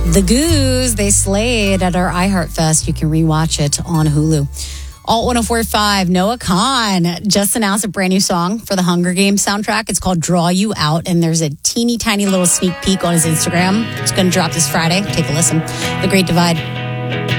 The Goos, they slayed at our iHeart Fest. You can rewatch it on Hulu. Alt 104.5, Noah Kahan just announced a brand new song for the Hunger Games soundtrack. It's called Draw You Out, and there's a teeny tiny little sneak peek on his Instagram. It's going to drop this Friday. Take a listen. The Great Divide.